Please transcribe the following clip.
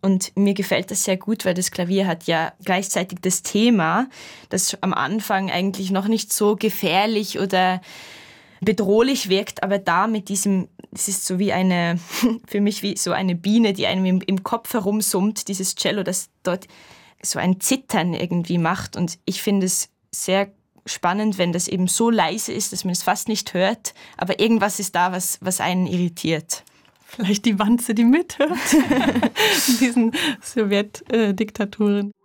Und mir gefällt das sehr gut, weil das Klavier hat ja gleichzeitig das Thema, das am Anfang eigentlich noch nicht so gefährlich oder bedrohlich wirkt, aber da mit diesem, es ist so wie eine, für mich wie so eine Biene, die einem im Kopf herumsummt, dieses Cello, das dort so ein Zittern irgendwie macht. Und ich finde es sehr spannend, wenn das eben so leise ist, dass man es fast nicht hört, aber irgendwas ist da, was einen irritiert. Vielleicht die Wanze, die mithört in diesen Sowjetdiktaturen.